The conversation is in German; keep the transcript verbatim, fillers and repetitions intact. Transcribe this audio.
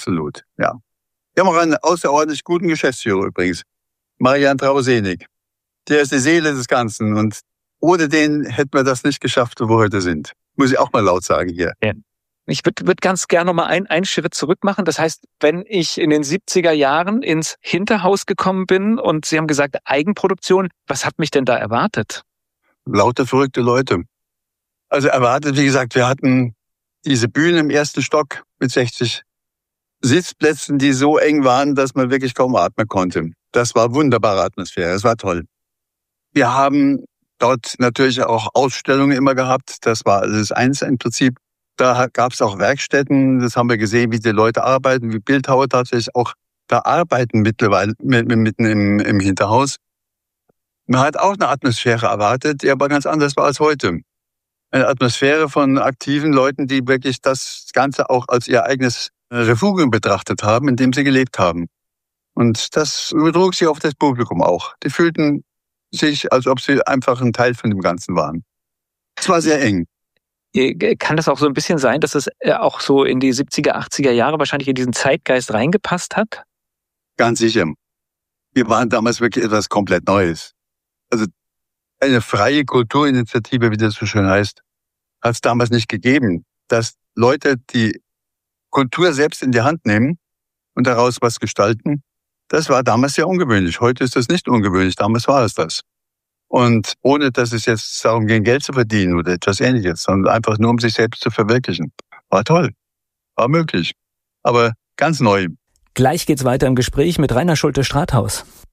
absolut, ja. Wir haben auch einen außerordentlich guten Geschäftsführer übrigens, Marian Trausenig. Der ist die Seele des Ganzen und ohne den hätten wir das nicht geschafft, wo wir heute sind. Muss ich auch mal laut sagen hier. Ja. Ich würde würd ganz gerne noch mal ein, einen Schritt zurück machen. Das heißt, wenn ich in den siebziger Jahren ins Hinterhaus gekommen bin und Sie haben gesagt Eigenproduktion, was hat mich denn da erwartet? Lauter verrückte Leute. Also erwartet, wie gesagt, wir hatten diese Bühne im ersten Stock mit sechzig Sitzplätzen, die so eng waren, dass man wirklich kaum atmen konnte. Das war wunderbare Atmosphäre, das war toll. Wir haben dort natürlich auch Ausstellungen immer gehabt, das war alles eins im Prinzip. Da gab es auch Werkstätten, das haben wir gesehen, wie die Leute arbeiten, wie Bildhauer tatsächlich auch da arbeiten mittlerweile mitten im, im Hinterhaus. Man hat auch eine Atmosphäre erwartet, die aber ganz anders war als heute. Eine Atmosphäre von aktiven Leuten, die wirklich das Ganze auch als ihr eigenes Refugium betrachtet haben, in dem sie gelebt haben. Und das übertrug sich auf das Publikum auch. Die fühlten sich, als ob sie einfach ein Teil von dem Ganzen waren. Es war sehr eng. Kann das auch so ein bisschen sein, dass es auch so in die siebziger, achtziger Jahre wahrscheinlich in diesen Zeitgeist reingepasst hat? Ganz sicher. Wir waren damals wirklich etwas komplett Neues. Also eine freie Kulturinitiative, wie das so schön heißt, hat es damals nicht gegeben. Dass Leute die Kultur selbst in die Hand nehmen und daraus was gestalten, das war damals sehr ungewöhnlich. Heute ist das nicht ungewöhnlich, damals war es das. Und ohne, dass es jetzt darum ging, Geld zu verdienen oder etwas Ähnliches, sondern einfach nur, um sich selbst zu verwirklichen. War toll, war möglich, aber ganz neu. Gleich geht's weiter im Gespräch mit Rainer Schulte-Strathaus.